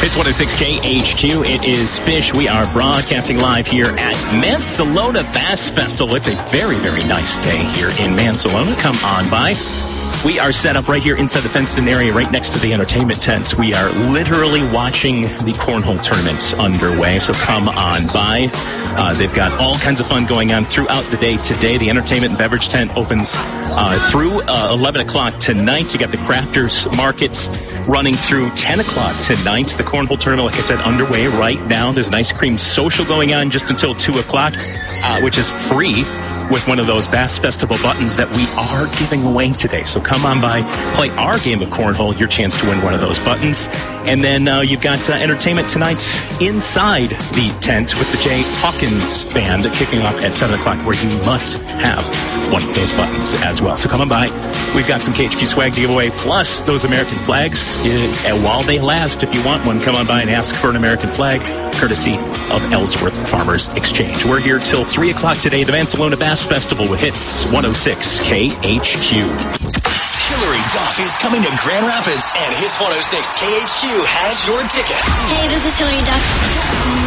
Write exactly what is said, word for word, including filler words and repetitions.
It's one oh six K H Q. It is Fish. We are broadcasting live here at Mansalona Bass Festival. It's a very, very nice day here in Mansalona. Come on by. We are set up right here inside the fenced-in area right next to the entertainment tent. We are literally watching the cornhole tournament underway, so come on by. Uh, they've got all kinds of fun going on throughout the day today. The entertainment and beverage tent opens uh, through uh, eleven o'clock tonight. You got the crafters markets running through ten o'clock tonight. The cornhole tournament, like I said, underway right now. There's an ice cream social going on just until two o'clock, uh, which is free, with one of those Bass Festival buttons that we are giving away today. So come on by, play our game of cornhole, your chance to win one of those buttons. And then uh, you've got uh, entertainment tonight inside the tent with the Jay Hawkins Band kicking off at seven o'clock, where you must have one of those buttons as well. So come on by. We've got some K H Q swag to give away, plus those American flags. Uh, and while they last, if you want one, come on by and ask for an American flag, courtesy of Ellsworth Farmers Exchange. We're here till three o'clock today, the Mansalona Bass Festival with Hits one oh six K H Q. Hillary Duff is coming to Grand Rapids, and Hits one oh six K H Q has your tickets. Hey, this is Hillary Duff.